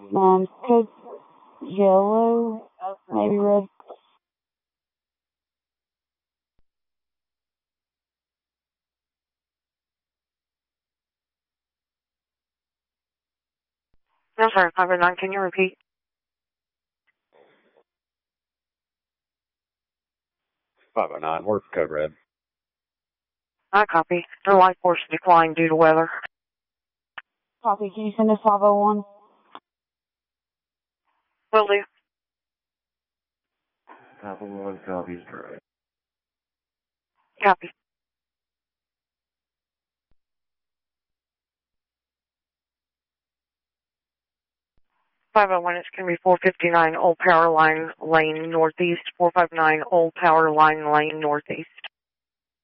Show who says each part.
Speaker 1: Code yellow, maybe red.
Speaker 2: I'm sorry, 509, can you repeat?
Speaker 3: 509, where's code red?
Speaker 2: I copy. The life force declined due to weather.
Speaker 1: Copy, can you send us 501?
Speaker 2: Will do.
Speaker 3: 501 copies direct.
Speaker 2: Copy. 501, it's going to be 459 Old Power Line Lane Northeast, 459 Old Power Line Lane Northeast.